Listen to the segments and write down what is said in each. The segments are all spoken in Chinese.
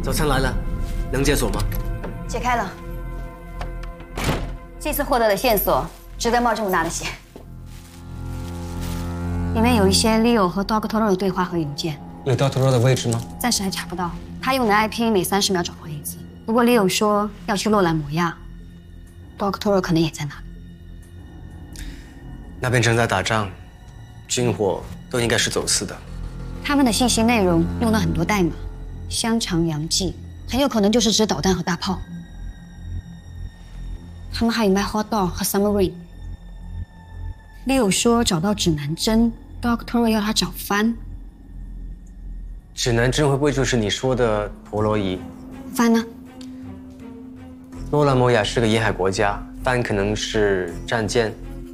早餐来了，能解锁吗？ 解开了。这次获得的线索值得冒这么大的险。里面有一些 Leo 和 Doctor 的对话和邮件。 有 Doctor 的位置吗？ 暂时还查不到。他用的 IP 每30秒转换一次。不过 Leo 说要去洛兰摩亚 ，Doctor 可能也在那里。 那边正在打仗，军火都应该是走私的。 他们的信息内容用了很多代码，香肠洋蓟，很有可能就是指导弹和大炮。他们还有卖 hot dog 和 submarine。Leo 说找到指南针 ，Doctor 要他找帆。 指南针会不会就是你说的陀螺仪？ 帆呢？ 洛兰摩亚是个沿海国家，帆可能是战舰。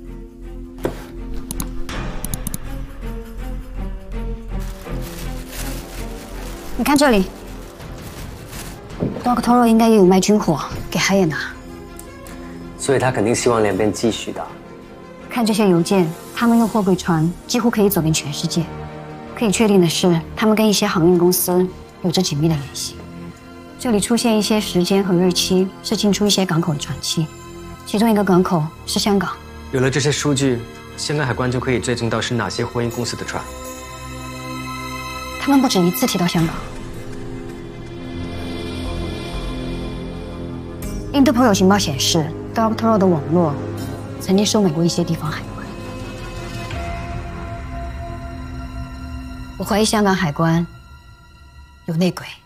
你看这里 ，Doctor 应该也有卖军火给海也拿。 所以他肯定希望两边继续打。 看这些邮件，他们用货柜船几乎可以走遍全世界。可以确定的是，他们跟一些航运公司有着紧密的联系。这里出现一些时间和日期，是进出一些港口的船期，其中一个港口是香港。 有了这些数据，香港海关就可以追踪到是哪些货运公司的船。 他们不止一次提到香港。印度朋友情报显示 ，Doctor 的网络曾经收买过一些地方海关。我怀疑香港海关有内鬼。